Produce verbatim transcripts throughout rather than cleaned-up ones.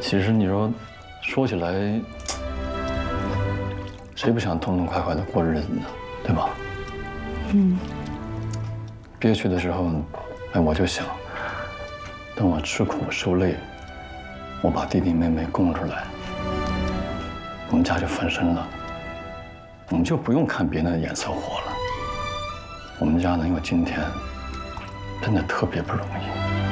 其实你说，说起来，谁不想痛痛快快的过日子呢？对吧？ 嗯。 憋屈的时候，哎，我就想，等我吃苦受累，我把弟弟妹妹供出来，我们家就翻身了，我们就不用看别人的眼色活了。我们家能有今天，真的特别不容易。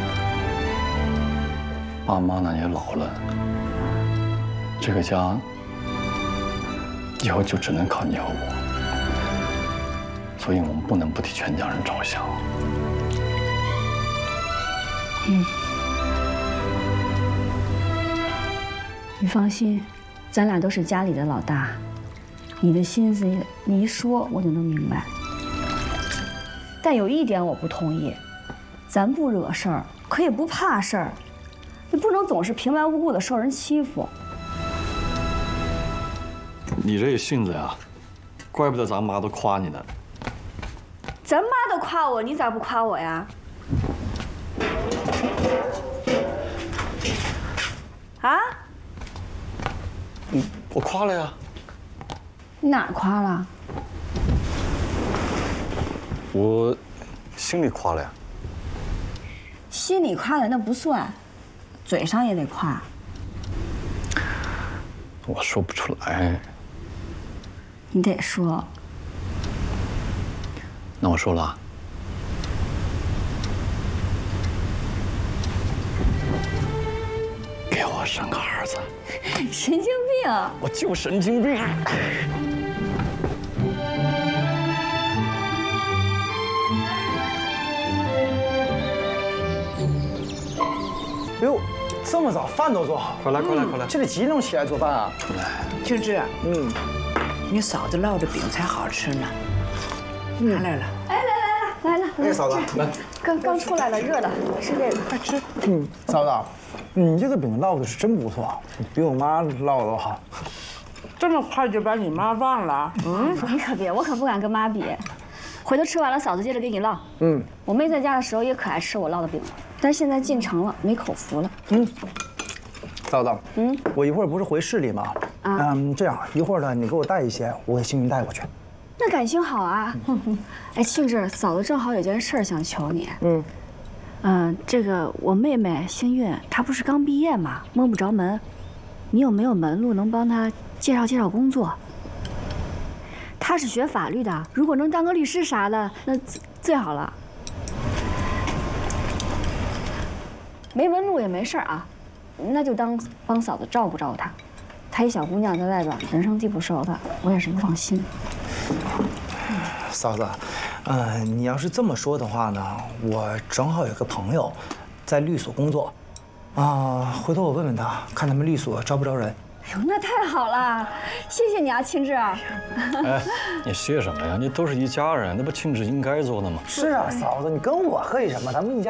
爸妈呢也老了，这个家以后就只能靠你和我。所以我们不能不替全家人着想。 嗯，你放心，咱俩都是家里的老大，你的心思你一说我就能明白。但有一点我不同意，咱不惹事儿，可也不怕事儿，你不能总是平白无故的受人欺负。 你这性子呀，怪不得咱妈都夸你呢。 咱妈都夸我，你咋不夸我呀？啊？ 嗯，我夸了呀。 你哪儿夸了？ 我心里夸了呀。 心里夸的那不算，嘴上也得夸。 我说不出来。 你得说。 那我说了，给我生个儿子。 神经病！ 我就神经病。 哎呦，这么早，饭都做好， 快来快来快来！ 这得几点钟起来做饭啊？ 出来。 庆志， 嗯， 你嫂子烙的饼才好吃呢。拿来了。 哎，来来来来了， 哎，嫂子，来， 刚刚出来了，热的，吃这个，快吃。 嗯，嫂子，你这个饼烙的是真不错，比我妈烙的都好。 这么快就把你妈忘了？嗯， 你可别，我可不敢跟妈比。回头吃完了，嫂子接着给你烙。 嗯， 我妹在家的时候也可爱吃我烙的饼，但是现在进城了，没口福了。 嗯，嫂子，嗯，我一会儿不是回市里吗？啊，嗯，这样一会儿呢，你给我带一些，我给星云带过去。 那感情好啊。哎，庆志，嫂子正好有件事想求你。嗯，嗯、呃，这个我妹妹星韵，她不是刚毕业嘛，摸不着门，你有没有门路能帮她介绍介绍工作？她是学法律的，如果能当个律师啥的，那最好了。没门路也没事啊，那就当帮嫂子照顾照顾她。她一小姑娘在外边，人生地不熟的，我也是不放心。 嫂子，呃，你要是这么说的话呢，我正好有个朋友，在律所工作，啊，回头我问问他，看他们律所招不招人。 哎呦，那太好了，谢谢你啊，庆志。 哎，你谢什么呀？你都是一家人，那不庆志应该做的吗？ 是啊，嫂子，你跟我客气什么？咱们一家。